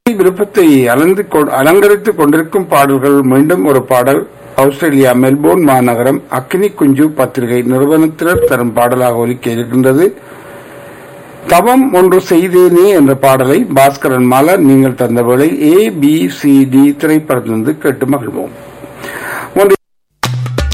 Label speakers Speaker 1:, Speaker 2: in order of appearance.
Speaker 1: விருப்பத்தை அலங்கரித்துக் கொண்டிருக்கும் பாடல்கள். மீண்டும் ஒரு பாடல் ஆஸ்திரேலியா மெல்போர்ன் மாநகரம் அக்னி குஞ்சு பத்திரிகை நிறுவனத்தினர் தரும் பாடலாக ஒலிக்க இருக்கின்றது. தவம் ஒன்று செய்தேனே என்ற பாடலை பாஸ்கரன் மாலா நீங்கள் தந்த வேளை ABCD திரைப்படத்திலிருந்து கேட்டு மகிழ்வோம்.